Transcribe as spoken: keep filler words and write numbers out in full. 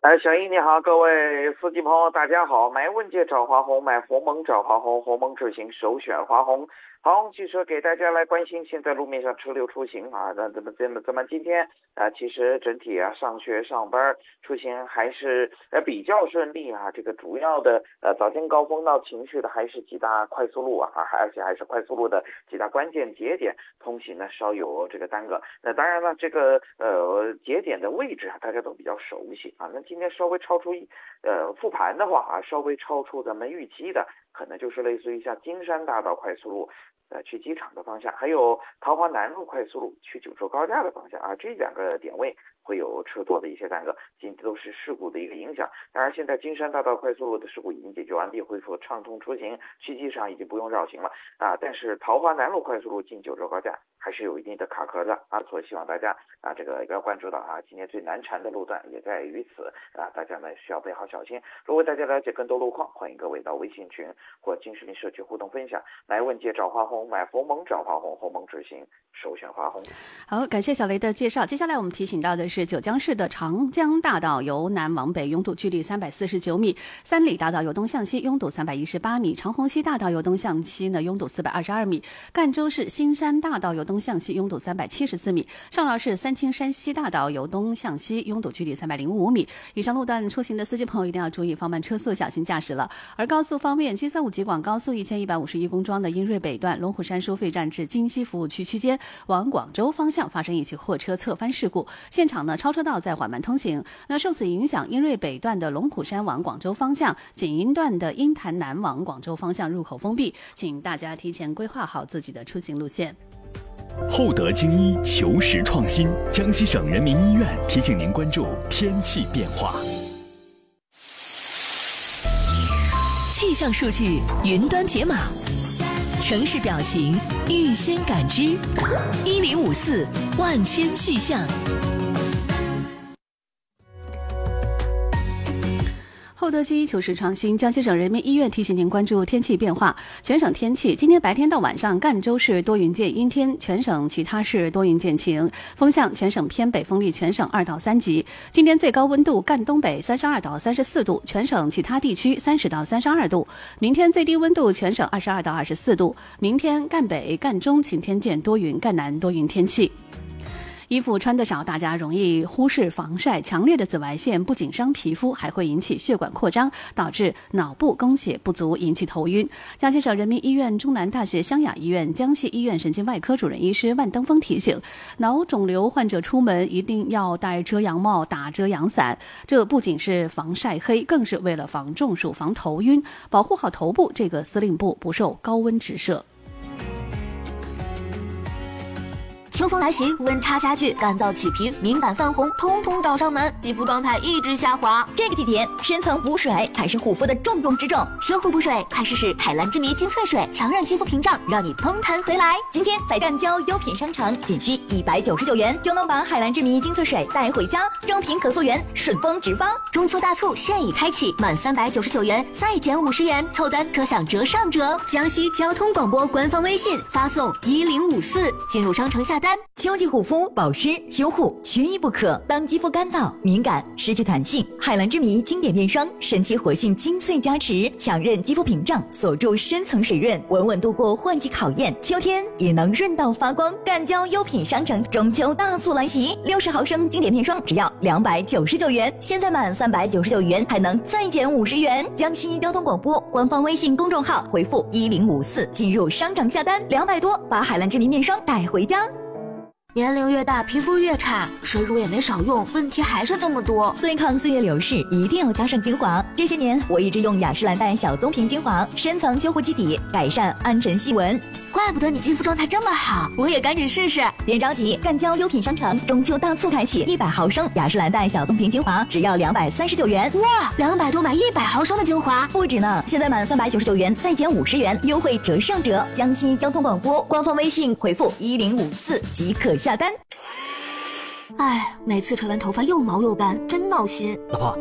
呃，小英你好，各位司机朋友大家好，买问界找华虹，买鸿蒙找华虹，鸿蒙智行首选华虹。华虹汽车给大家来关心现在路面上车流出行啊，那怎么怎么怎么今天啊，其实整体啊上学上班出行还是呃比较顺利啊，这个主要的呃早间高峰闹情绪的还是几大快速路啊，而且还是快速路的几大关键节点通行呢稍有这个耽搁。那当然了，这个呃节点的位置啊大家都比较熟悉啊，那今天稍微超出一呃复盘的话啊，稍微超出咱们预期的，可能就是类似于像金山大道快速路。呃，去机场的方向，还有桃花南路快速路去九州高架的方向啊，这两个点位会有车多的一些耽搁，仅都是事故的一个影响。当然，现在金山大道快速路的事故已经解决完毕，恢复畅通出行，去机场已经不用绕行了啊。但是桃花南路快速路进九州高架还是有一定的卡壳的啊，所以希望大家啊这个要关注到啊，今年最难缠的路段也在于此啊，大家呢需要备好小心。如果大家了解更多路况，欢迎各位到微信群或金视频社区互动分享，来问界找华虹。买鸿蒙找华虹，鸿蒙执行首选华虹。 好，感谢小雷的介绍。接下来我们提醒到的是，九江市的长江大道由南往北拥堵距离三百四十九米，三里大道由东向西拥堵三百一十八米，长虹溪大道由东向西呢拥堵四百二十二米，赣州市新山大道由东向西拥堵三百七十四米，上饶市三清山西大道由东向西拥堵距离三百零五米。以上路段出行的司机朋友一定要注意放慢车速，小心驾驶了。而高速方面 ，G 三五吉广高速一千一百五十一公庄的英瑞北段龙虎山收费站至京西服务区区间往广州方向发生一起货车侧翻事故，现场呢超车道在缓慢通行。那受此影响，英瑞北段的龙虎山往广州方向、锦英段的鹰潭南往广州方向入口封闭，请大家提前规划好自己的出行路线。 厚德精医求实创新，江西省人民医院提醒您关注天气变化。 气象数据云端解码，城市表情预先感知，一零五四万千气象。 厚德基求实创新，江西省人民医院提醒您关注天气变化。全省天气，今天白天到晚上，赣州市多云见阴天，全省其他市多云见晴。风向全省偏北风力全省二到三级。今天最高温度，赣东北三十二到三十四度，全省其他地区三十到三十二度。明天最低温度，全省二十二到二十四度。明天赣北、赣中晴天见多云，赣南多云天气。衣服穿得少，大家容易忽视防晒。强烈的紫外线不仅伤皮肤，还会引起血管扩张，导致脑部供血不足，引起头晕。江西省人民医院中南大学湘雅医院江西医院神经外科主任医师万登峰提醒，脑肿瘤患者出门一定要戴遮阳帽、打遮阳伞，这不仅是防晒黑，更是为了防中暑、防头晕，保护好头部这个司令部不受高温直射。 秋风来袭，温差加剧，干燥起皮、敏感泛红，通通找上门，肌肤状态一直下滑。 这个季节，深层补水才是护肤的重中之重。 修护补水，快试试海蓝之谜精粹水，强韧肌肤屏障，让你嘭弹回来。 今天在赣胶优品商城，仅需一百九十九元就能把海蓝之谜精粹水带回家，正品可溯源，顺丰直发。 中秋大促现已开启，满三百九十九元再减五十元，凑单可享折上折。江西交通广播官方微信发送一零五四，进入商城下单。 秋季护肤、保湿、修护缺一不可。当肌肤干燥、敏感、失去弹性，海蓝之谜经典面霜神奇活性精粹加持，强韧肌肤屏障，锁住深层水润，稳稳度过换季考验，秋天也能润到发光。赣胶优品商城中秋大促来袭，六十毫升经典面霜只要两百九十九元，现在满三百九十九元还能再减五十元。江西交通广播官方微信公众号回复一零五四进入商场下单，两百多把海蓝之谜面霜带回家。 年龄越大，皮肤越差，水乳也没少用，问题还是这么多。 对抗岁月流逝，一定要加上精华。这些年，我一直用雅诗兰黛小棕瓶精华，深层修护基底，改善暗沉细纹。 怪不得你肌肤状态这么好，我也赶紧试试。 别着急，赣胶优品商城中秋大促开启，一百毫升雅诗兰黛小棕瓶精华只要两百三十九元。 哇，两百多买一百毫升的精华， 不止呢！现在满三百九十九元再减五十元，优惠折上折。江西交通广播官方微信回复一零五四即可下单。 哎，每次吹完头发又毛又干，真闹心。 老婆，